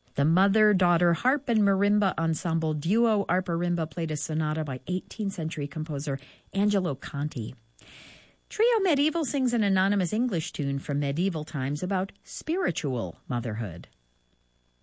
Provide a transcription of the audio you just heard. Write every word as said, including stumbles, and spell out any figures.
The mother-daughter harp and marimba ensemble duo Arparimba played a sonata by eighteenth century composer Angelo Conti. Trio Medieval sings an anonymous English tune from medieval times about spiritual motherhood.